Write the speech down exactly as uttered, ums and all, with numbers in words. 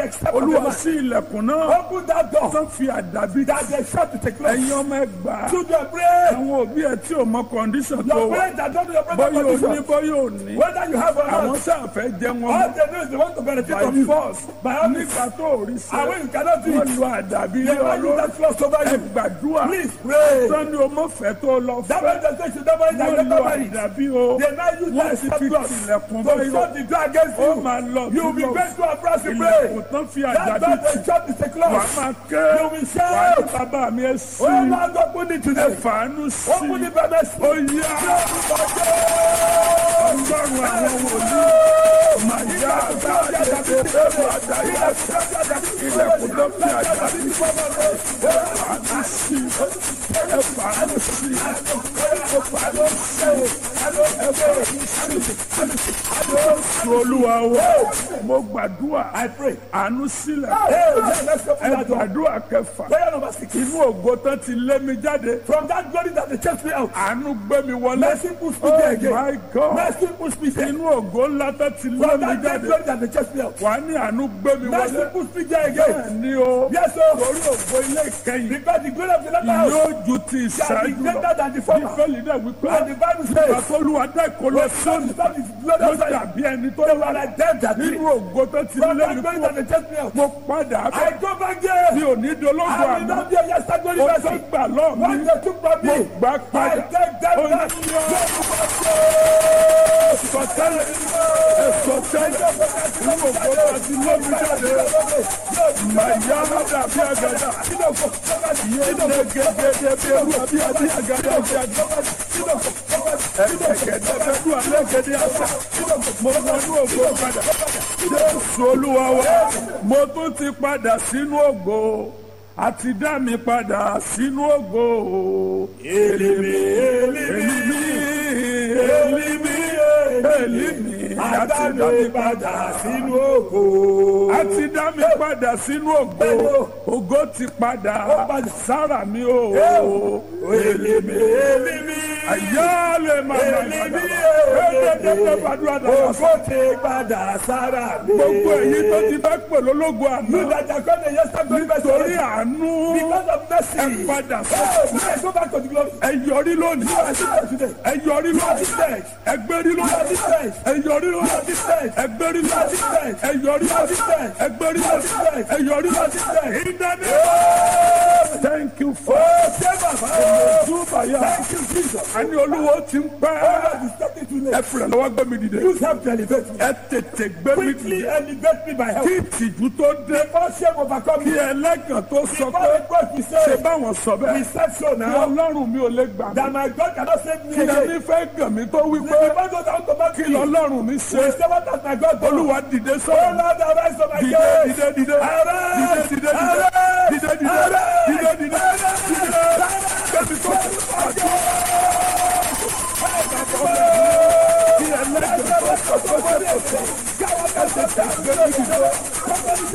they accept Olúwa the sí ilẹ̀kùn náà. Open that door. Tán fi àdàbí. That they shut to take place. Ẹ̀yin ọmọ ẹgbàá. Children pray. Àwọn òbí ẹ tí ò mọ kọ́ndíṣọ̀n tó Your wà. parents that don't know your present Bọ́yọ̀ ní condition. bọ́yọ̀ ní. Whether you have or Àwọn not. sáà fẹ́ jẹ wọn All mọ́. they know is they want to benefit By from you. force. By all means. Nígbà tó ò rí And sẹ́. when you cannot do Wọ́n it, lo àdàbí they lé might use ọlọ́run. that trust over Ẹ you. gbàdúrà. Please pray. Sọ́ni o mọ̀ fẹ́ tó lọ That fẹ́. means they say you never eat and Wọ́n get lo married. àdàbí o. They might use Wọ́n that ti trust fi trust tilẹ̀kùn to báyọ̀. shut the door against Ó you. máa lọ You will be lọ. going to a brass to pray. Ilẹ̀kùn tán fi That àdàbí door tì. they shut is a Wàá close. máa ké. You will Wàá shout. ní bàbá mi ẹ sí. Oh Lord, open it Ẹ today. fàánú sí. Open it by mercy. Ó yá. Ọlọ́run àwọn wòlíì. Màá yá àgbà àdàbí ẹ̀rọ àdàbí àṣà. Ilẹ̀kùn tó fi àdàbí. Ẹ fàánú sí. Ẹ fàánú sí. Ẹ fàánú sí. Ẹ fàánú sí. Olúwa wa, mo gbàdúrà. I pray. Àánú sílẹ̀. Hey, let's open Ẹ that door. gbàdúrà kẹfà. Prayer number six. Inú ògo tán ti lé mi jáde. From that glory that they chased me out. Àánú gbé mi wọlé. Mercy push me Oh there again. my God. Mercy push me there. Inú ògo ńlá tán ti lé From mi that great jáde. glory that they chased me out. Wà á ní àánú gbé mi Mercy wọlé. push me there again. Bẹ́ẹ̀ni o. Yes, sir. Torí ògo ilé ìkẹyìn. Because the glory of the latter house Yóò ju ti shall be ìṣáájú greater lọ. than the former. Bíbélì náà wípé. And the Bible says, Àtọ́lùwà dá ìkọlọ sọ́ọ̀nù. that is glory Ló of the dàbí ẹni tó They wà were like them that nínú did. ògo tó ti From lé that mi glory kúrò. that they chased me out. Mo padà I bẹ̀. go back there. Mi ò ní dológo I will àná. not be a yesterday glory Mo tó person. gbà lọ́ọ̀ mi. What they took from Mo me, gbà I padà. take them Ó back. ní sọtẹ́lẹ̀. Sọtẹ́lẹ̀. Inú ògo tó ti lé mi jáde. Màyá dàbí àgàdà. Yé lé gẹ́gẹ́ bí ewu àbí àbí àgàdà àbí àgàdà. Ẹ̀gẹ̀dẹ̀ bẹ́ẹ̀ dùn alẹ́ gẹ́gẹ́ àṣà. Mo wọnú ògo padà. Jésù Olúwa wa, mo tún ti padà sínú ògo. Àti dá mi padà sínú ògo. Èlìmí, èlìmí, èlìmí, èlìmí. Àti dá mi padà sínú ògo. Àti dá mi padà sínú ògo. Ògo ti padà sára mi o. Èlìmí, èlìmí. Àyálẹ̀ màmá Èlìmí, ẹ̀ẹ́dẹ́gbẹ́ gbàdúrà dára. Ògo ti padà sára mi. Gbogbo èyí tó ti fẹ́ pè lólógo àná. You that are called a yesterday glory person. Nítorí àánú. Because of mercy. Ẹ padà Oh, sọ. let's go back to the glory. Ẹ yọrí lónìí. You are seated today. Ẹ yọrí You are lónìí. seated. Ẹ gbérí You are lónìí. seated. Ẹ yọrí You are lónìí. seated. Ẹ gbérí You are lónìí. seated. Ẹ yọrí You are lónìí. seated. Ẹ gbérí You are lónìí. seated. Ẹ yọrí You are lónìí. seated. In the name. Thank you for. Thank you, Jesus. Àní Olúwo ti ń pẹ́. God is stepping to Ẹ next. fìrẹ̀ lọ́wọ́ gbé mi dìde. Use help to elevate me. Ẹ tètè gbé mi Quickly dìde. elevate me by help. Kí ìtìjú tó dé. Before shame overcome Kí me. ẹlẹ́gàn tó sọ Before pé. the God we Ṣé say, báwọn sọ we bẹ́ẹ̀? said so Kí now. Ọlọ́run mi ò lè gbà mí. That my God cannot save me Kí again. ẹni fẹ́ gàn mí tó wí The pé. Bible goes down to back Kí me. lọ́lọ́run mi We ṣe. say what has my God done? Olúwa dìde Oh sọ́run. Lord, arise on my Dìde case. dìde dìde. Arise. Dìde dìde dìde. Arise. Dìde dìde. Arise. Dìde dìde. Dìde. Bẹ́ẹ̀ni tó kù. Kí ẹlẹ́gàn tó sọ pé kò sọ. Ẹ tètè gbé mi dìde.